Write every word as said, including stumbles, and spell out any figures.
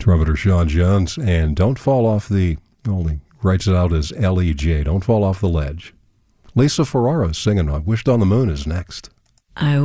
Trumpeter Sean Jones, and Don't Fall Off the, well, he writes it out as L E J, Don't Fall Off the Ledge. Lisa Ferraro singing I Wished on the Moon is next. I